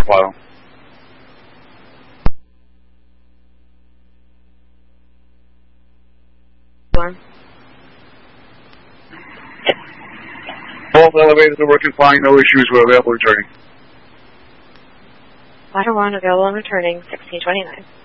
file. Both elevators are working fine, no issues, we're available returning. Ladder 1 available and returning, 1629.